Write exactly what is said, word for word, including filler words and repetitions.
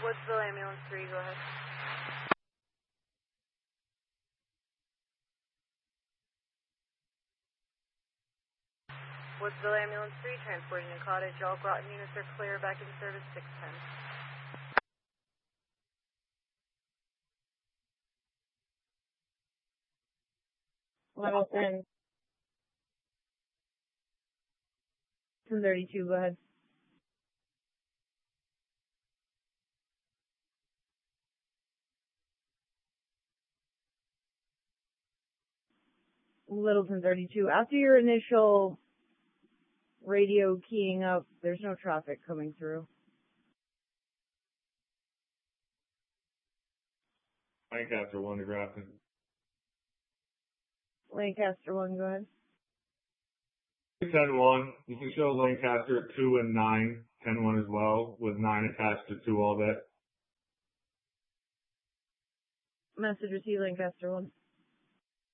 Woodsville Ambulance three, go ahead. Woodsville Ambulance three, transporting to Cottage. All Groton units are clear, back in service six ten. Level ten. ten thirty-two, go ahead. Littleton thirty-two. After your initial radio keying up, there's no traffic coming through. Lancaster one to Grafton. Lancaster one, go ahead. ten one, you can show Lancaster at two and nine, ten one as well, with nine attached to two all that. Message received, Lancaster one.